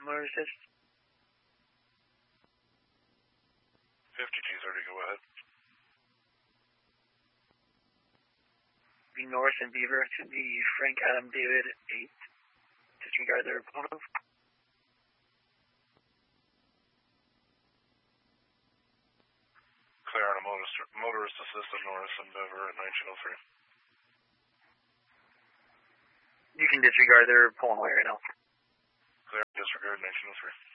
motor assist. 5230, go ahead. Be north and Beaver to the Frank Adam David 8. Disregard their opponent. Clear on a motorist assisted Norris and Beaver at 1903. You can disregard their pulling away right now. Clear, disregard 1903.